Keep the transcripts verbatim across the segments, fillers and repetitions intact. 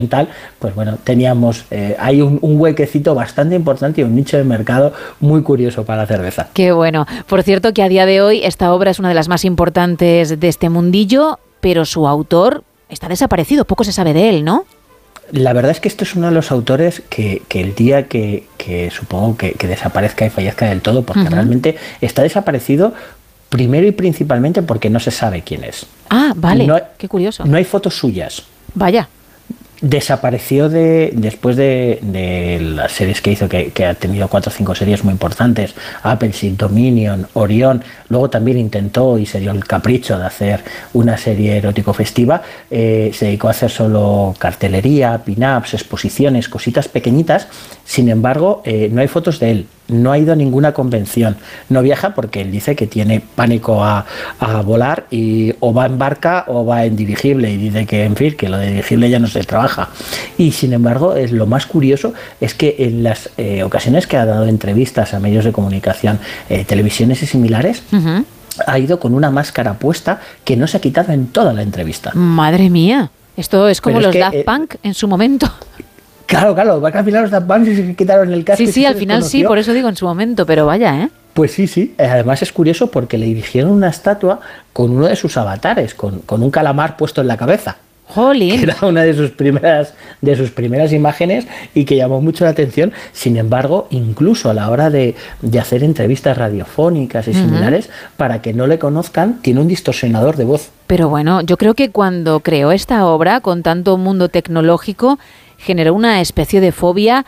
tal, pues bueno, teníamos, eh, hay un, un huequecito bastante importante y un nicho de mercado muy curioso para la cerveza. Qué bueno. Por cierto que a día de hoy esta obra es una de las más importantes de este mundillo, pero su autor está desaparecido, poco se sabe de él, ¿no? La verdad es que este es uno de los autores que, que el día que, que supongo que, que desaparezca y fallezca del todo, porque uh-huh. realmente está desaparecido primero y principalmente porque no se sabe quién es. Ah, vale, no hay, qué curioso. No hay fotos suyas. Vaya. Desapareció de después de, de las series que hizo, que, que ha tenido cuatro o cinco series muy importantes, Appleseed, Dominion, Orión. Luego también intentó y se dio el capricho de hacer una serie erótico festiva. Eh, se dedicó a hacer solo cartelería, pin-ups, exposiciones, cositas pequeñitas. Sin embargo, eh, no hay fotos de él. No ha ido a ninguna convención, no viaja porque él dice que tiene pánico a, a volar y o va en barca o va en dirigible, y dice que en fin, que lo de dirigible ya no se trabaja. Y sin embargo, es lo más curioso es que en las eh, ocasiones que ha dado entrevistas a medios de comunicación, eh, televisiones y similares, uh-huh. ha ido con una máscara puesta que no se ha quitado en toda la entrevista. Madre mía, esto es como Pero los es que, Daft eh, Punk en su momento. Claro, claro, va a cambiar los Daft Punk y se quitaron el casco. Sí, sí, al final sí, por eso digo en su momento, pero vaya, ¿eh? Pues sí, sí. Además es curioso porque le dirigieron una estatua con uno de sus avatares, con, con un calamar puesto en la cabeza. Jolín. Que era una de sus primeras de sus primeras imágenes y que llamó mucho la atención. Sin embargo, incluso a la hora de, de hacer entrevistas radiofónicas y similares, uh-huh. para que no le conozcan, tiene un distorsionador de voz. Pero bueno, yo creo que cuando creó esta obra, con tanto mundo tecnológico, generó una especie de fobia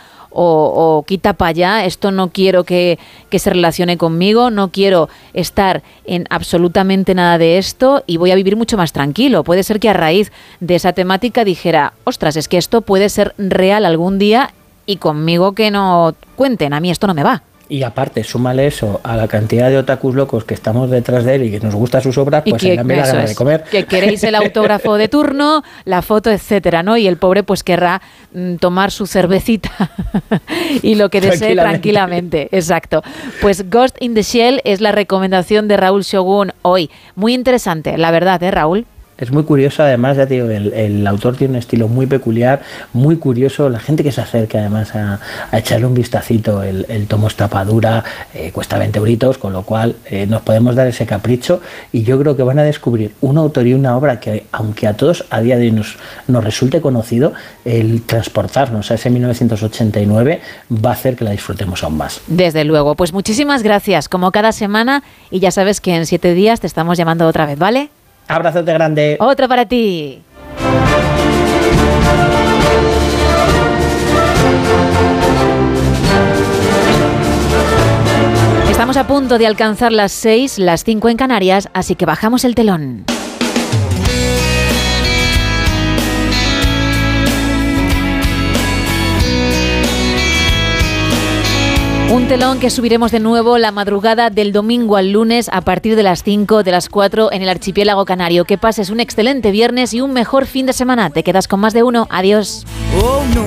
o, o quita para allá, esto no quiero que, que se relacione conmigo, no quiero estar en absolutamente nada de esto y voy a vivir mucho más tranquilo. Puede ser que a raíz de esa temática dijera, ostras, es que esto puede ser real algún día y conmigo que no cuenten, a mí esto no me va. Y aparte, súmale eso a la cantidad de otakus locos que estamos detrás de él y que nos gusta sus obras, pues que, en la gana de comer. Que queréis el autógrafo de turno, la foto, etcétera, ¿no? Y el pobre pues querrá mm, tomar su cervecita y lo que desee tranquilamente. tranquilamente. Exacto. Pues Ghost in the Shell es la recomendación de Raúl Shogun hoy. Muy interesante, la verdad, ¿eh, Raúl? Es muy curioso, además, ya te digo, el, el autor tiene un estilo muy peculiar, muy curioso. La gente que se acerca además a, a echarle un vistacito, el, el tomo es tapadura, eh, cuesta veinte euritos, con lo cual eh, nos podemos dar ese capricho y yo creo que van a descubrir un autor y una obra que, aunque a todos a día de hoy nos, nos resulte conocido, el transportarnos a ese mil novecientos ochenta y nueve va a hacer que la disfrutemos aún más. Desde luego, pues muchísimas gracias, como cada semana, y ya sabes que en siete días te estamos llamando otra vez, ¿vale? Abrazote grande. Otro para ti. Estamos a punto de alcanzar las seis, las cinco en Canarias, así que bajamos el telón. Un telón que subiremos de nuevo la madrugada del domingo al lunes a partir de las cinco, de las cuatro en el archipiélago canario. Que pases un excelente viernes y un mejor fin de semana. Te quedas con más de uno. Adiós.